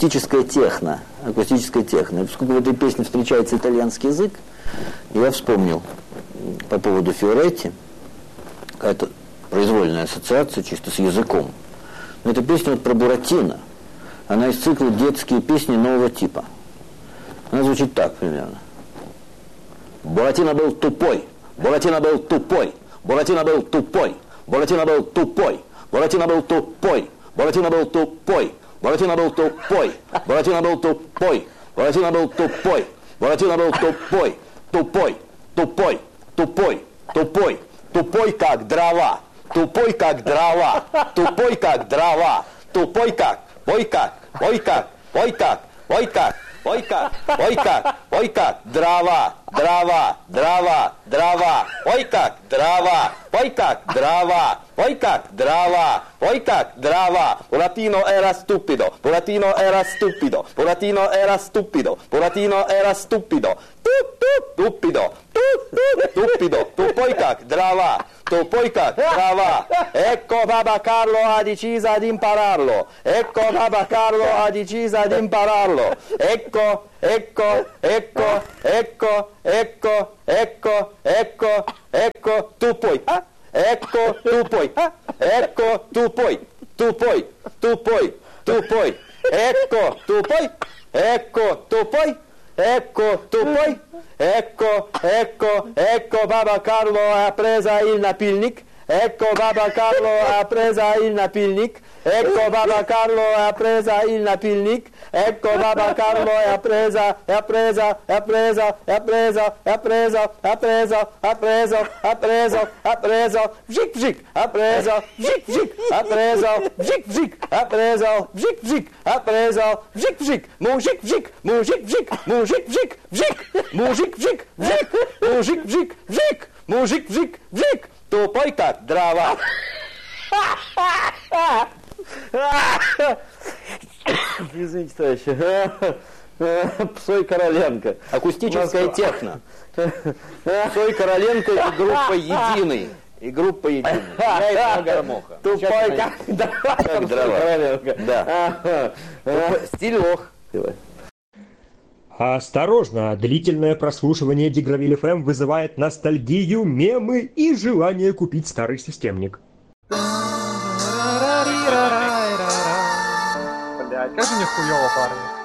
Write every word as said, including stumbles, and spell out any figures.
акустическая техно. Акустическая техно. И поскольку в этой песне встречается итальянский язык, я вспомнил по поводу Фиоретти, какая-то произвольная ассоциация чисто с языком. Но эта песня вот про Буратино. Она из цикла «Детские песни нового типа». Она звучит так примерно. Буратино был тупой, Буратино был тупой, Буратино был тупой, Буратино был тупой, Буратино был тупой, Буратино был тупой, Буратино был тупой, Буратино был тупой, Буратино был тупой, Буратино был тупой, тупой, тупой, тупой, тупой, тупой как дрова, тупой как дрова, тупой как дрова, тупой как, ой как, ой как, ой как, ой как. Ой как, ой как, ой как, дрова, дрова, дрова, дрова, ой как, дрова, ой как, дрова, ой как, дрова, ой как, дрова. Buratino era stupido, Buratino era stupido, Buratino era stupido, Buratino era stupido, stupido, stupido, tupoi как, дрова, tupoi как, дрова. Ecco Papa Carlo ha deciso di impararlo, ecco Papa Carlo ha deciso di impararlo, ecco, ecco, ecco, ecco, ecco, ecco, ecco, ecco, tu puoi, ecco, tu puoi, ecco, tu puoi, tu puoi, tu puoi, tu puoi, ecco, tu puoi, ecco, tu puoi, ecco, tu puoi, ecco, ecco, ecco, Papa Carlo ha preso il napilnik. Ecco Papa Carlo ha preso il napilnik, ecco Papa Carlo ha preso il napilnik, ecco Papa Carlo ha preso, ha preso, ha preso, ha preso, ha preso, ha preso, ha preso, ha preso, ha preso, vžik vžik, ha preso, vžik vžik, ha preso, vžik vžik, ha preso, vžik vžik, ha preso, vžik vžik, mužik vžik, mužik vžik, mužik vžik, vžik, mužik vžik, vžik, mužik vžik, vžik, mužik vžik, vžik. Тупой как дрова. Извините, товарищи. Псой Короленко. Акустическая техно. Псой Короленко и группа «Единый». И группа «Единый». Я и Громоха. Тупой как дрова. Как дрова. Да. Стиль лох. Осторожно, длительное прослушивание Дигравиль эф эм вызывает ностальгию, мемы и желание купить старый системник. Блядь, как же мне хуёво, парни.